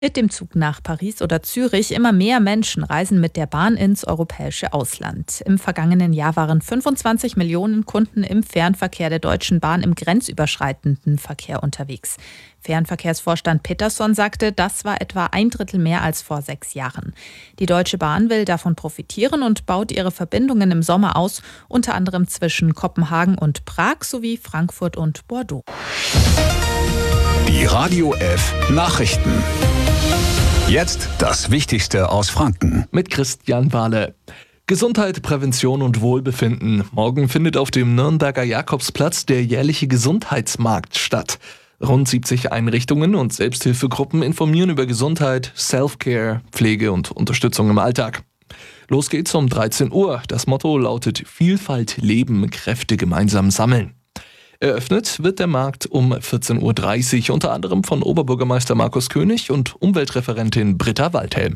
Mit dem Zug nach Paris oder Zürich immer mehr Menschen reisen mit der Bahn ins europäische Ausland. Im vergangenen Jahr waren 25 Millionen Kunden im Fernverkehr der Deutschen Bahn im grenzüberschreitenden Verkehr unterwegs. Fernverkehrsvorstand Peterson sagte, das war etwa 1/3 mehr als vor 6 Jahren. Die Deutsche Bahn will davon profitieren und baut ihre Verbindungen im Sommer aus, unter anderem zwischen Kopenhagen und Prag sowie Frankfurt und Bordeaux. Die Radio F Nachrichten. Jetzt das Wichtigste aus Franken. Mit Christian Wahle. Gesundheit, Prävention und Wohlbefinden. Morgen findet auf dem Nürnberger Jakobsplatz der jährliche Gesundheitsmarkt statt. Rund 70 Einrichtungen und Selbsthilfegruppen informieren über Gesundheit, Self-Care, Pflege und Unterstützung im Alltag. Los geht's um 13 Uhr. Das Motto lautet Vielfalt leben, Kräfte gemeinsam sammeln. Eröffnet wird der Markt um 14.30 Uhr, unter anderem von Oberbürgermeister Markus König und Umweltreferentin Britta Waldhelm.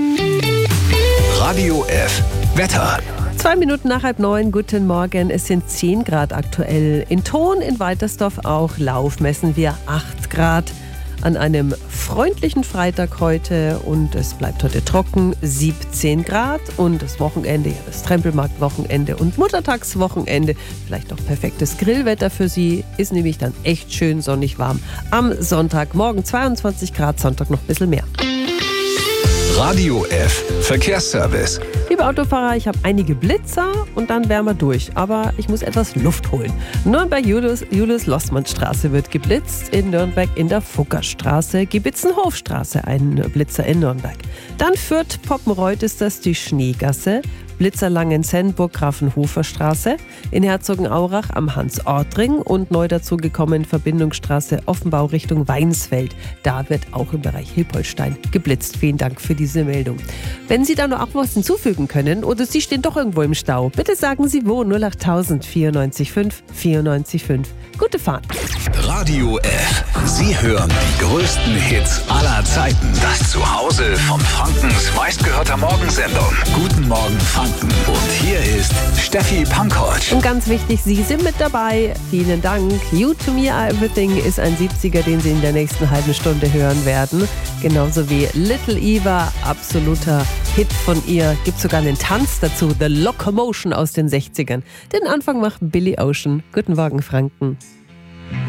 Radio F Wetter. 2 Minuten nach 8:30, guten Morgen. Es sind 10 Grad aktuell. In Thon, in Weitersdorf auch Lauf messen wir 8 Grad. An einem freundlichen Freitag heute und es bleibt heute trocken, 17 Grad und das Wochenende, ja das Trempelmarkt-Wochenende und Muttertagswochenende, vielleicht auch perfektes Grillwetter für Sie, ist nämlich dann echt schön sonnig warm. Am Sonntagmorgen 22 Grad, Sonntag noch ein bisschen mehr. Radio F Verkehrsservice. Liebe Autofahrer, ich habe einige Blitzer und dann wären wir durch. Aber ich muss etwas Luft holen. Nürnberg-Julius-Lossmann-Straße wird geblitzt. In Nürnberg in der Fuggerstraße. Gebitzenhofstraße, ein Blitzer in Nürnberg. Dann Fürth-Poppenreuth ist das die Schneegasse. Blitzer Langenzenn-Burg Grafenhofer-Straße. In Herzogenaurach am Hans-Ort-Ring und neu dazugekommen Verbindungsstraße Offenbau Richtung Weinsfeld. Da wird auch im Bereich Hilpoltstein geblitzt. Vielen Dank für diese Meldung. Wenn Sie da noch auch was hinzufügen können oder Sie stehen doch irgendwo im Stau, bitte sagen Sie wo. 08000 94 5. Gute Fahrt. Radio F. Sie hören die größten Hits aller Zeiten. Das Zuhause von Frankens meistgehörter Morgensendung. Guten Morgen Franken. Und hier ist Steffi Pankow. Und ganz wichtig, Sie sind mit dabei. Vielen Dank. You to Me Are Everything ist ein 70er, den Sie in der nächsten halben Stunde hören werden. Genauso wie Little Eva, absoluter Hit von ihr. Gibt sogar einen Tanz dazu, The Locomotion aus den 60ern. Den Anfang macht Billy Ocean. Guten Morgen Franken.